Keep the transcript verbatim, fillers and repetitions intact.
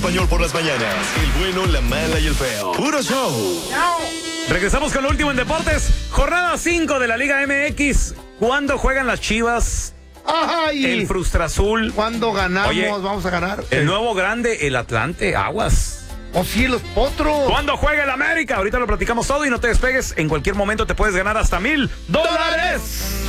español por las mañanas. El bueno, la mala y el feo. Puro show. Regresamos con lo último en deportes. Jornada cinco de la Liga M X. ¿Cuándo juegan las Chivas? Ay, El Frustrazul. ¿Cuándo ganamos? Oye, Vamos a ganar. El nuevo grande, el Atlante, aguas. ¡Oh, sí, los potros! ¿Cuándo juega el América? Ahorita lo platicamos todo y no te despegues. En cualquier momento te puedes ganar hasta mil dólares.